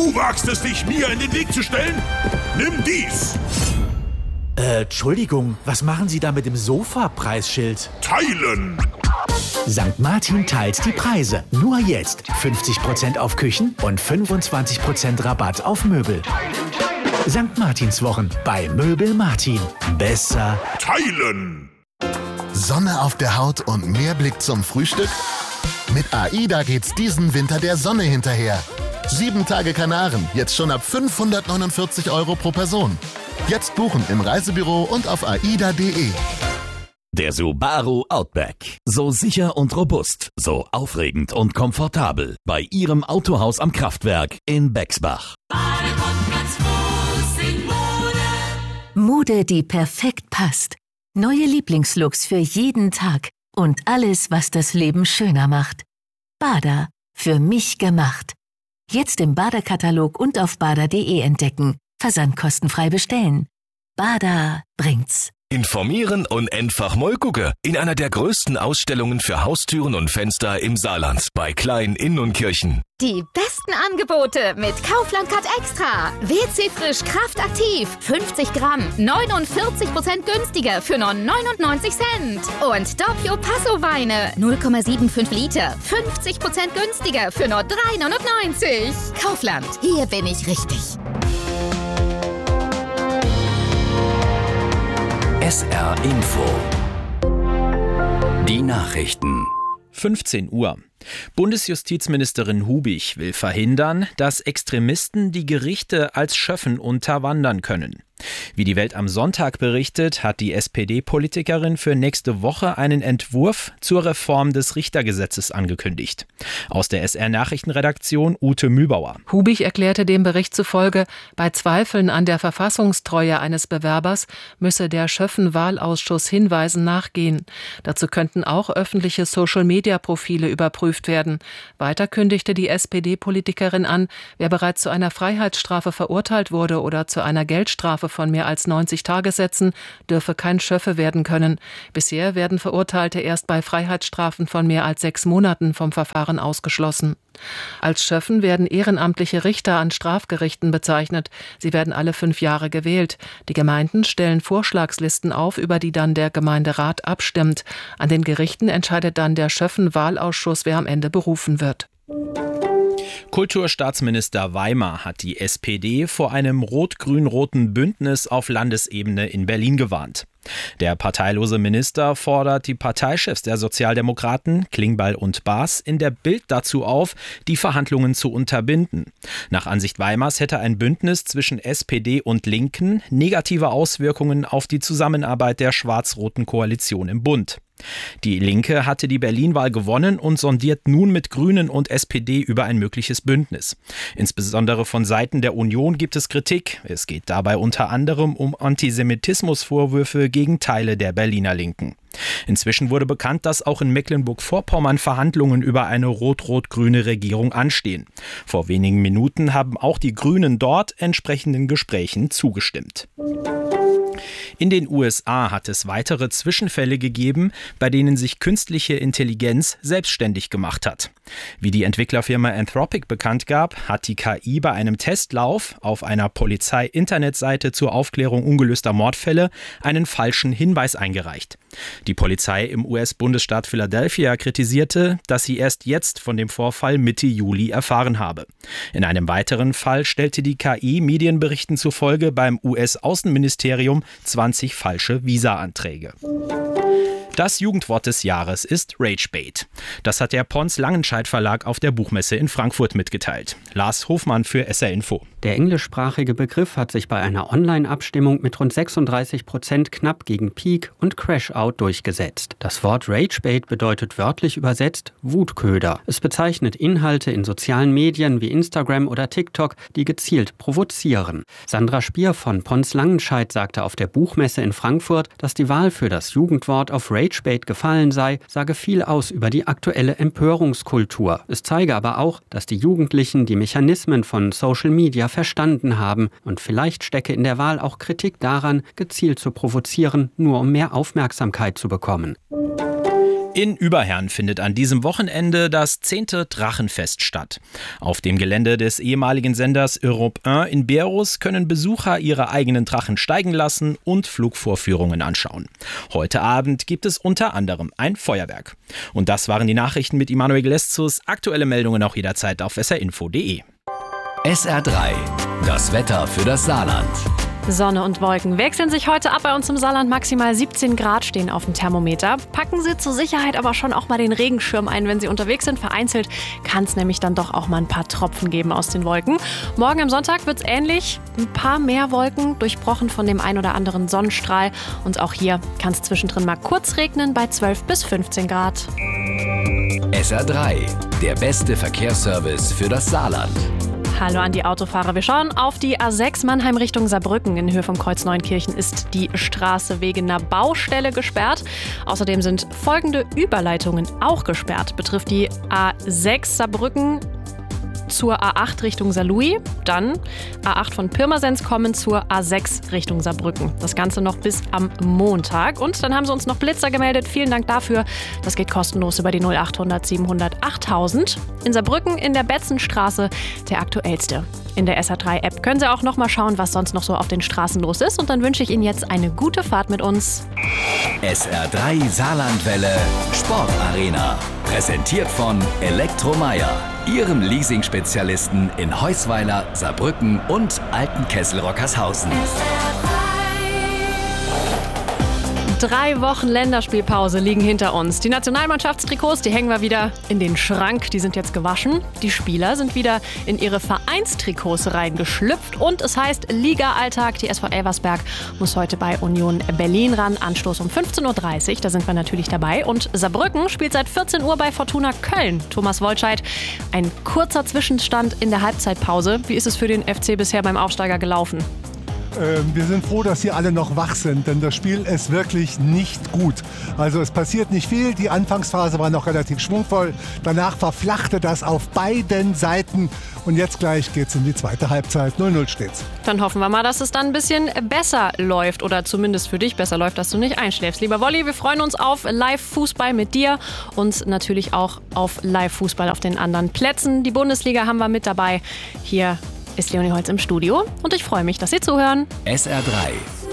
Du wagst es, dich mir in den Weg zu stellen? Nimm dies! Entschuldigung, was machen Sie da mit dem Sofa-Preisschild? Teilen! St. Martin teilt die Preise. Nur jetzt 50% auf Küchen und 25% Rabatt auf Möbel. St. Martinswochen bei Möbel Martin. Besser teilen! Sonne auf der Haut und mehr Blick zum Frühstück? Mit AIDA geht's diesen Winter der Sonne hinterher. 7 Tage Kanaren, jetzt schon ab 549 € pro Person. Jetzt buchen im Reisebüro und auf aida.de. Der Subaru Outback. So sicher und robust, so aufregend und komfortabel. Bei Ihrem Autohaus am Kraftwerk in Bexbach. Mode, die perfekt passt. Neue Lieblingslooks für jeden Tag. Und alles, was das Leben schöner macht. Bada. Für mich gemacht. Jetzt im Bada-Katalog und auf bada.de entdecken. Versand kostenfrei bestellen. Bada bringt's. Informieren und einfach mal gucken. In einer der größten Ausstellungen für Haustüren und Fenster im Saarland. Bei Klein Inn und Kirchen. Die besten Angebote mit Kaufland Cut Extra. WC Frisch Kraftaktiv. 50 Gramm. 49% günstiger für nur 99 Cent. Und Doppio Passo Weine. 0,75 Liter. 50% günstiger für nur 3,99. Kaufland. Hier bin ich richtig. SR Info. Die Nachrichten. 15 Uhr. Bundesjustizministerin Hubig will verhindern, dass Extremisten die Gerichte als Schöffen unterwandern können. Wie die Welt am Sonntag berichtet, hat die SPD-Politikerin für nächste Woche einen Entwurf zur Reform des Richtergesetzes angekündigt. Aus der SR-Nachrichtenredaktion Ute Mühlbauer. Hubig erklärte dem Bericht zufolge, bei Zweifeln an der Verfassungstreue eines Bewerbers müsse der Schöffen-Wahlausschuss Hinweisen nachgehen. Dazu könnten auch öffentliche Social-Media-Profile überprüft werden. Weiter kündigte die SPD-Politikerin an, wer bereits zu einer Freiheitsstrafe verurteilt wurde oder zu einer Geldstrafe von mehr als 90 Tagessätzen, dürfe kein Schöffe werden können. Bisher werden Verurteilte erst bei Freiheitsstrafen von mehr als 6 Monaten vom Verfahren ausgeschlossen. Als Schöffen werden ehrenamtliche Richter an Strafgerichten bezeichnet. Sie werden alle 5 Jahre gewählt. Die Gemeinden stellen Vorschlagslisten auf, über die dann der Gemeinderat abstimmt. An den Gerichten entscheidet dann der Schöffen-Wahlausschuss, wer am Ende berufen wird. Kulturstaatsminister Weimer hat die SPD vor einem rot-grün-roten Bündnis auf Landesebene in Berlin gewarnt. Der parteilose Minister fordert die Parteichefs der Sozialdemokraten, Klingbeil und Baas, in der Bild dazu auf, die Verhandlungen zu unterbinden. Nach Ansicht Weimars hätte ein Bündnis zwischen SPD und Linken negative Auswirkungen auf die Zusammenarbeit der schwarz-roten Koalition im Bund. Die Linke hatte die Berlin-Wahl gewonnen und sondiert nun mit Grünen und SPD über ein mögliches Bündnis. Insbesondere von Seiten der Union gibt es Kritik. Es geht dabei unter anderem um Antisemitismusvorwürfe gegen Teile der Berliner Linken. Inzwischen wurde bekannt, dass auch in Mecklenburg-Vorpommern Verhandlungen über eine rot-rot-grüne Regierung anstehen. Vor wenigen Minuten haben auch die Grünen dort entsprechenden Gesprächen zugestimmt. In den USA hat es weitere Zwischenfälle gegeben, bei denen sich künstliche Intelligenz selbstständig gemacht hat. Wie die Entwicklerfirma Anthropic bekannt gab, hat die KI bei einem Testlauf auf einer Polizei-Internetseite zur Aufklärung ungelöster Mordfälle einen falschen Hinweis eingereicht. Die Polizei im US-Bundesstaat Philadelphia kritisierte, dass sie erst jetzt von dem Vorfall Mitte Juli erfahren habe. In einem weiteren Fall stellte die KI Medienberichten zufolge beim US-Außenministerium 20 falsche Visa-Anträge. Das Jugendwort des Jahres ist Ragebait. Das hat der Pons Langenscheidt Verlag auf der Buchmesse in Frankfurt mitgeteilt. Lars Hofmann für SR Info. Der englischsprachige Begriff hat sich bei einer Online-Abstimmung mit rund 36% knapp gegen Peak und Crash-Out durchgesetzt. Das Wort Ragebait bedeutet wörtlich übersetzt Wutköder. Es bezeichnet Inhalte in sozialen Medien wie Instagram oder TikTok, die gezielt provozieren. Sandra Spier von Pons Langenscheidt sagte auf der Buchmesse in Frankfurt, dass die Wahl für das Jugendwort auf Ragebait gefallen sei, sage viel aus über die aktuelle Empörungskultur. Es zeige aber auch, dass die Jugendlichen die Mechanismen von Social Media verstanden haben und vielleicht stecke in der Wahl auch Kritik daran, gezielt zu provozieren, nur um mehr Aufmerksamkeit zu bekommen. In Überherrn findet an diesem Wochenende das 10. Drachenfest statt. Auf dem Gelände des ehemaligen Senders Europe 1 in Berus können Besucher ihre eigenen Drachen steigen lassen und Flugvorführungen anschauen. Heute Abend gibt es unter anderem ein Feuerwerk. Und das waren die Nachrichten mit Immanuel Gleszus. Aktuelle Meldungen auch jederzeit auf srinfo.de. SR3, das Wetter für das Saarland. Sonne und Wolken wechseln sich heute ab bei uns im Saarland. Maximal 17 Grad stehen auf dem Thermometer. Packen Sie zur Sicherheit aber schon auch mal den Regenschirm ein, wenn Sie unterwegs sind. Vereinzelt kann es nämlich dann doch auch mal ein paar Tropfen geben aus den Wolken. Morgen am Sonntag wird es ähnlich. Ein paar mehr Wolken, durchbrochen von dem ein oder anderen Sonnenstrahl. Und auch hier kann es zwischendrin mal kurz regnen bei 12 bis 15 Grad. SR3, der beste Verkehrsservice für das Saarland. Hallo an die Autofahrer. Wir schauen auf die A6 Mannheim Richtung Saarbrücken. In Höhe vom Kreuz Neunkirchen ist die Straße wegen einer Baustelle gesperrt. Außerdem sind folgende Überleitungen auch gesperrt. Betrifft die A6 Saarbrücken zur A8 Richtung Saarlouis, dann A8 von Pirmasens kommen zur A6 Richtung Saarbrücken. Das Ganze noch bis am Montag. Und dann haben sie uns noch Blitzer gemeldet. Vielen Dank dafür. Das geht kostenlos über die 0800 700 8000. In Saarbrücken in der Betzenstraße der aktuellste. In der SR3-App können Sie auch noch mal schauen, was sonst noch so auf den Straßen los ist. Und dann wünsche ich Ihnen jetzt eine gute Fahrt mit uns. SR3 Saarlandwelle Sportarena. Präsentiert von Elektromeyer, Ihrem Leasing-Spezialisten in Heusweiler, Saarbrücken und Altenkessel-Rockershausen. 3 Wochen Länderspielpause liegen hinter uns. Die Nationalmannschaftstrikots, die hängen wir wieder in den Schrank. Die sind jetzt gewaschen. Die Spieler sind wieder in ihre Vereinstrikots reingeschlüpft. Und es heißt Liga-Alltag. Die SV Elversberg muss heute bei Union Berlin ran. Anstoß um 15.30 Uhr. Da sind wir natürlich dabei. Und Saarbrücken spielt seit 14 Uhr bei Fortuna Köln. Thomas Wolscheid, ein kurzer Zwischenstand in der Halbzeitpause. Wie ist es für den FC bisher beim Aufsteiger gelaufen? Wir sind froh, dass hier alle noch wach sind, denn das Spiel ist wirklich nicht gut. Also es passiert nicht viel, die Anfangsphase war noch relativ schwungvoll, danach verflachte das auf beiden Seiten und jetzt gleich geht's in die zweite Halbzeit, 0-0 steht's. Dann hoffen wir mal, dass es dann ein bisschen besser läuft oder zumindest für dich besser läuft, dass du nicht einschläfst. Lieber Wolli, wir freuen uns auf Live-Fußball mit dir und natürlich auch auf Live-Fußball auf den anderen Plätzen. Die Bundesliga haben wir mit dabei. Hier ist Leonie Holz im Studio und ich freue mich, dass Sie zuhören. SR3